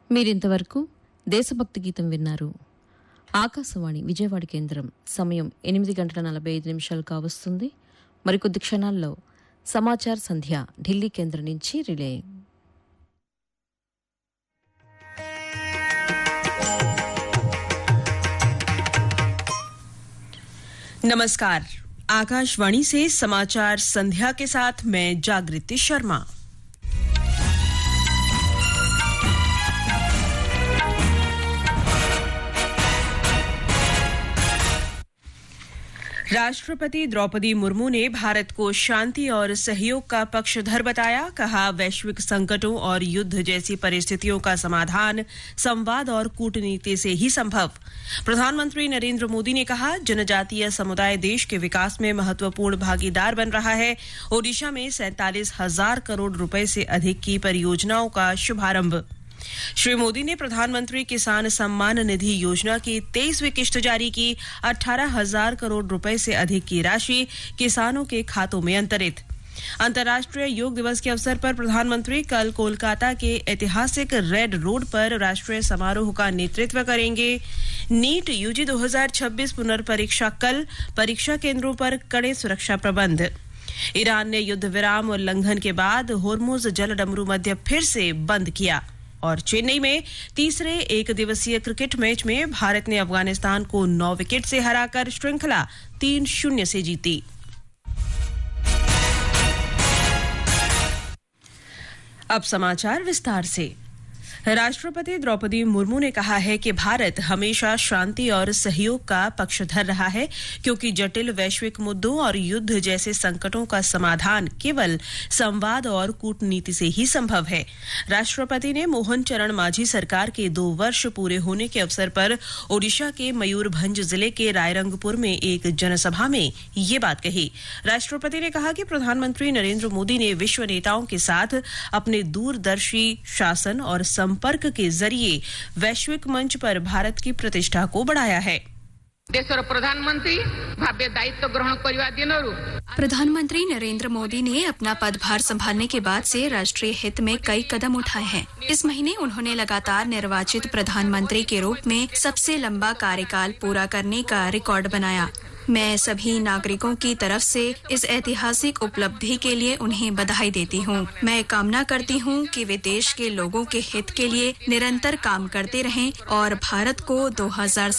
మీరింతవరకు దేశభక్తి గీతం విన్నారు. ఆకాశవాణి విజయవాడ కేంద్రం. సమయం 8:45 కావస్తుంది. మరికొద్ది క్షణాల్లో సమాచార సంధ్య ఢిల్లీ కేంద్రం నుంచి రిలే. नमस्कार, आकाशवाणी से समाचार संध्या के साथ मैं जागृति शर्मा। राष्ट्रपति द्रौपदी मुर्मू ने भारत को शांति और सहयोग का पक्षधर बताया। कहा, वैश्विक संकटों और युद्ध जैसी परिस्थितियों का समाधान संवाद और कूटनीति से ही संभव। प्रधानमंत्री नरेंद्र मोदी ने कहा, जनजातीय समुदाय देश के विकास में महत्वपूर्ण भागीदार बन रहा है। ओडिशा में 47,000 करोड़ रुपए से अधिक की परियोजनाओं का शुभारंभ। श्री मोदी ने प्रधानमंत्री किसान सम्मान निधि योजना की 23वीं किश्त जारी की। 18,000 करोड़ रुपए से अधिक की राशि किसानों के खातों में अंतरित। अंतर्राष्ट्रीय योग दिवस के अवसर पर प्रधानमंत्री कल कोलकाता के ऐतिहासिक रेड रोड पर राष्ट्रीय समारोह का नेतृत्व करेंगे। नीट यूजी 2026 पुनर्परीक्षा कल, परीक्षा केंद्रों पर कड़े सुरक्षा प्रबंध। ईरान ने युद्ध विराम उल्लंघन के बाद होर्मुज जलडमरू मध्य फिर से बंद किया। और चेन्नई में तीसरे एक दिवसीय क्रिकेट मैच में भारत ने अफगानिस्तान को 9 विकेट से हराकर श्रृंखला 3-0 से जीती। अब समाचार विस्तार से। राष्ट्रपति द्रौपदी मुर्मू ने कहा है कि भारत हमेशा शांति और सहयोग का पक्षधर रहा है, क्योंकि जटिल वैश्विक मुद्दों और युद्ध जैसे संकटों का समाधान केवल संवाद और कूटनीति से ही संभव है। राष्ट्रपति ने मोहन चरण मांझी सरकार के 2 वर्ष पूरे होने के अवसर पर ओडिशा के मयूरभंज जिले के रायरंगपुर में एक जनसभा में ये बात कही। राष्ट्रपति ने कहा कि प्रधानमंत्री नरेंद्र मोदी ने विश्व नेताओं के साथ अपने दूरदर्शी शासन और संपर्क के जरिए वैश्विक मंच पर भारत की प्रतिष्ठा को बढ़ाया है। देशर प्रधानमंत्री भाव्य दायित्व ग्रहण करने दिनरू प्रधानमंत्री नरेंद्र मोदी ने अपना पदभार संभालने के बाद से राष्ट्रीय हित में कई कदम उठाए हैं। इस महीने उन्होंने लगातार निर्वाचित प्रधानमंत्री के रूप में सबसे लंबा कार्यकाल पूरा करने का रिकॉर्ड बनाया। मैं सभी नागरिकों की तरफ से इस ऐतिहासिक उपलब्धि के लिए उन्हें बधाई देती हूँ। मैं कामना करती हूँ कि वे देश के लोगों के हित के लिए निरंतर काम करते रहें और भारत को 2000